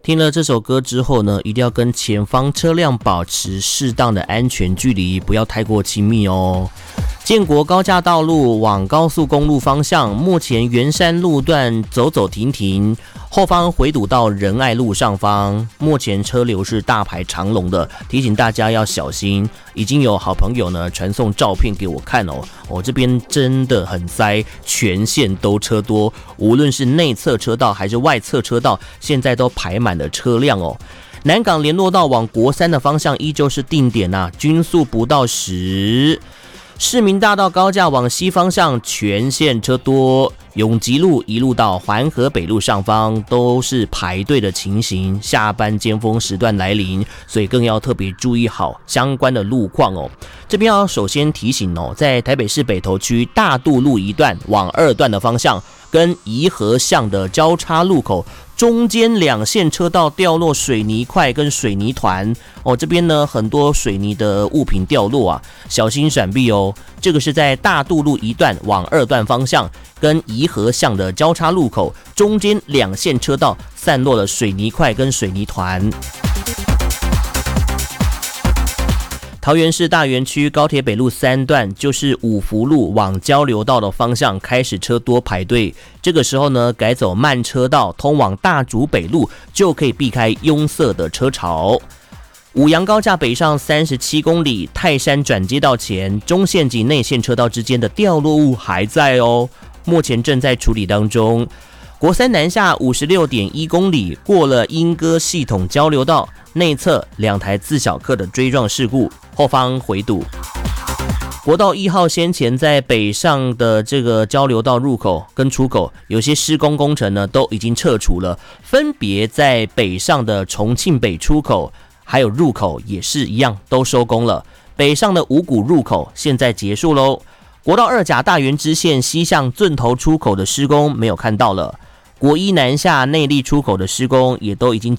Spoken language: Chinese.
听了这首歌之后呢，一定要跟前方车辆保持适当的安全距离，不要太过亲密哦。建国高架道路往高速公路方向，目前圆山路段走走停停，后方回堵到仁爱路上方，目前车流是大排长龙的，提醒大家要小心。已经有好朋友呢传送照片给我看哦，我这边真的很塞，全线都车多，无论是内侧车道还是外侧车道，现在都排满了车辆哦。南港联络道往国三的方向依旧是定点啊，均速不到10。市民大道高架往西方向全线车多，永吉路一路到环河北路上方都是排队的情形，下班尖峰时段来临，所以更要特别注意好相关的路况哦。这边要首先提醒哦，在台北市北投区大渡路一段往2段的方向，跟宜和巷的交叉路口中间2线车道掉落水泥块跟水泥团哦，这边呢很多水泥的物品掉落啊，小心闪避哦。这个是在大渡路一段往2段方向，跟宜和巷的交叉路口中间2线车道散落了水泥块跟水泥团。桃园市大园区高铁北路3段，就是五福路往交流道的方向开始车多排队，这个时候呢改走慢车道通往大竹北路，就可以避开拥塞的车潮。五杨高架北上37公里，泰山转接道前中线及内线车道之间的掉落物还在哦，目前正在处理当中。国三南下56.1公里，过了莺歌系统交流道，内侧2台自小客的追撞事故，后方回堵。国道1号先前在北上的这个交流道入口跟出口，有些施工工程呢都已经撤除了，分别在北上的重庆北出口还有入口也是一样都收工了。北上的五股入口现在结束喽。国道2甲大园支线西向圳头出口的施工没有看到了。国一南下内壢出口的施工也都已经